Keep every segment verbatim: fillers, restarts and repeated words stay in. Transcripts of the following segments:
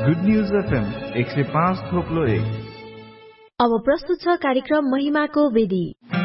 Good news FM एक सय पाँच थोप्लो एक। अब प्रस्तुत छ कार्यक्रम महिमाको वेदी।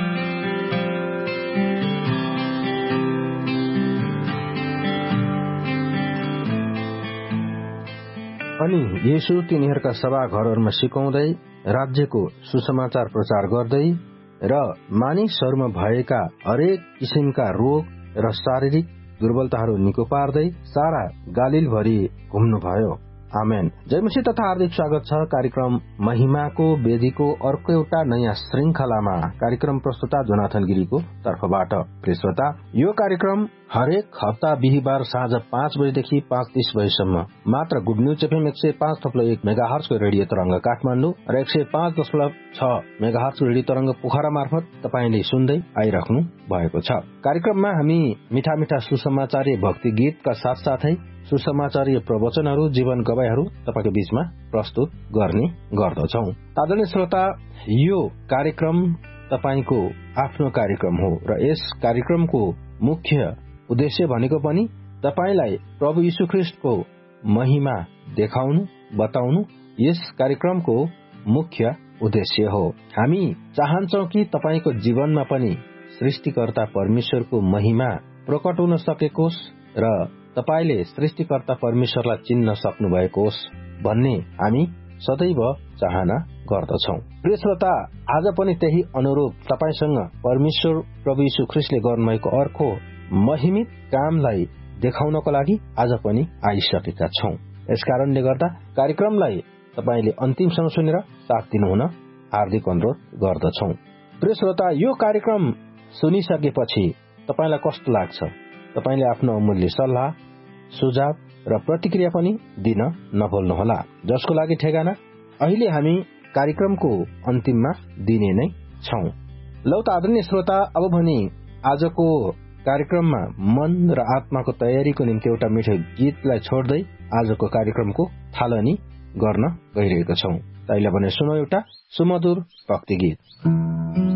अनि येशू तिनीहरूका सभाघरहरूमा सिकाउँदै राज्यको सुसमाचार प्रचार गर्दै र मानिसहरूमा भएका हरेक किसिमका रोग र शारीरिक दुर्बलताहरू निको पार्दै सारा गालिलभरि घुम्नुभयो। आमेन। जय मसीह तथा हार्दिक स्वागत छ कार्यक्रम महिमाको वेदीको अर्को एउटा नयाँ श्रृंखलामा। कार्यक्रम प्रस्तुता जोनाथन गिरीको तर्फबाट। प्रिय श्रोता, यो कार्यक्रम हरेक हप्ता बिहीबार साँझ पाँच बजेदेखि पाँच तीस बजेसम्म मात्र गुड न्यूज एफएम एक सय पाँच थप्लो एक मेगाहर्जको रेडियो तरंग काठमाडौँ र एक सय पाँच दशमलव छ मेगाहर्जको रेडियो तरंग पोखरा मार्फत तपाईले सुन्दै आइराख्नु भएको छ। कार्यक्रममा हामी मिठा मिठा सुसमाचारीय भक्ति गीतका साथसाथै सुसमाचारीय प्रवचनहरू, जीवन गवाईहरू तपाईको बीचमा प्रस्तुत गर्ने गर्दछौ। आदरणीय श्रोता, यो कार्यक्रम तपाईको आफ्नो कार्यक्रम हो र यस कार्यक्रमको मुख्य उद्देश्य भनेको पनि तपाईलाई प्रभु यीशु ख्रीष्टको महिमा देखाउनु, बताउनु यस कार्यक्रमको मुख्य उद्देश्य हो। हामी चाहन्छौ कि तपाईको जीवनमा पनि सृष्टिकर्ता परमेश्वरको महिमा प्रकट हुन सकेकोस् र तपाईले सृष्टिकर्ता परमेश्वरलाई चिन्न सक्नु भएको होस् भन्ने हामी सदैव चाहना गर्दछौ। प्रिय श्रोता, आज पनि त्यही अनुरूप तपाईसँग परमेश्वर प्रभु यीशु ख्रीष्टले गर्नुभएको अर्को महिमित कामलाई देखाउनको लागि आज पनि आइसकेका छौं। यसकारणले गर्दा कार्यक्रमलाई तपाईले अन्तिमसम्म सुनेर साथ दिनुहुन हार्दिक अनुरोध गर्दछौ। प्रिय श्रोता, यो कार्यक्रम सुनिसकेपछि तपाईलाई कस्तो लाग्छ? तपाईले आफ्नो अमूल्य सल्लाह, सुझाव र प्रतिक्रिया पनि दिन नभुल्नुहोला, जसको लागि ठेगाना अहिले हामी कार्यक्रमको अन्तिममा दिने नै छौं। लौ त आदरणीय श्रोता, अब भने आजको कार्यक्रममा मन र आत्माको तयारीको निम्ति एउटा मिठो गीतलाई छोड्दै आजको कार्यक्रमको थालनी गर्न गइरहेका छौं। तैले भने सुनौ एउटा सुमधुर भक्ति गीत।